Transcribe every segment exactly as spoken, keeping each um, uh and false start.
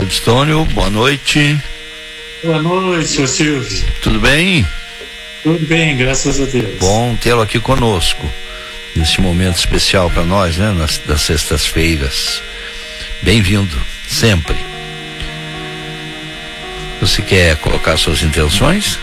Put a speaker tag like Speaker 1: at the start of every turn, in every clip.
Speaker 1: Edstônio, boa noite.
Speaker 2: Boa noite, senhor Silvio.
Speaker 1: Tudo bem?
Speaker 2: Tudo bem, graças a Deus.
Speaker 1: Bom tê-lo aqui conosco, nesse momento especial para nós, né? Nas, das sextas-feiras. Bem-vindo, sempre. Você quer colocar suas intenções?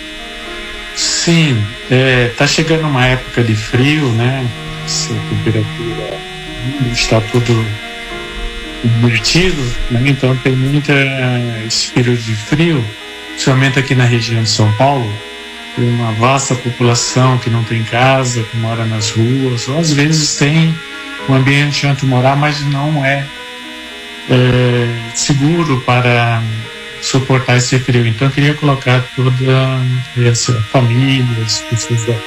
Speaker 2: Sim, é, tá chegando uma época de frio, né? Essa temperatura está tudo invertido, né? Então tem muita esse período de frio, principalmente aqui na região de São Paulo. Tem uma vasta população que não tem casa, que mora nas ruas, ou às vezes tem um ambiente onde morar, mas não é, é seguro para suportar esse frio. Então eu queria colocar toda essa família, as pessoas da...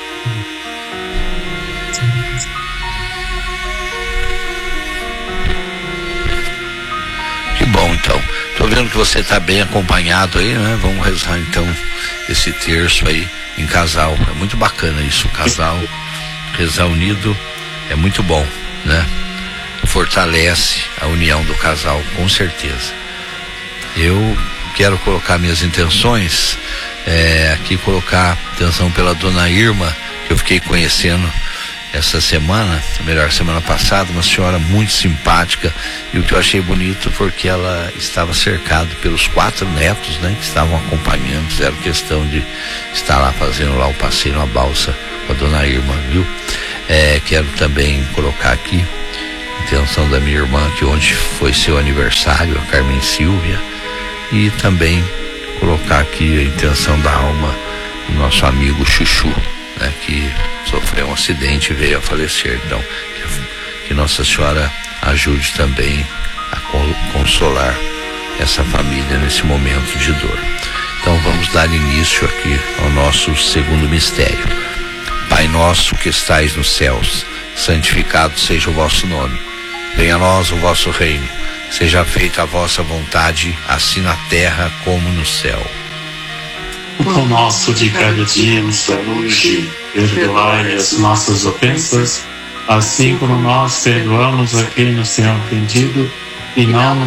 Speaker 1: Que bom, então. Tô vendo que você tá bem acompanhado aí, né? Vamos rezar então esse terço aí em casal. É muito bacana isso, casal, rezar unido é muito bom, né? Fortalece a união do casal, com certeza. Eu quero colocar minhas intenções, é, aqui colocar atenção pela dona Irma, que eu fiquei conhecendo essa semana, melhor, semana passada, uma senhora muito simpática, e o que eu achei bonito porque ela estava cercada pelos quatro netos, né, que estavam acompanhando, fizeram questão de estar lá fazendo lá o passeio na balsa com a dona Irma, viu? É, quero também colocar aqui a intenção da minha irmã, que ontem foi seu aniversário, a Carmen Silvia, e também colocar aqui a intenção da alma do nosso amigo Chuchu, né, que sofreu um acidente e veio a falecer. Então, que, que Nossa Senhora ajude também a consolar essa família nesse momento de dor. Então vamos dar início aqui ao nosso segundo mistério. Pai nosso que estais nos céus, santificado seja o vosso nome. Venha a nós o vosso reino. Seja feita a vossa vontade, assim na terra como no céu.
Speaker 2: O pão nosso de cada dia nos dá hoje, perdoai as nossas ofensas, assim como nós perdoamos a quem nos tem ofendido, e não nos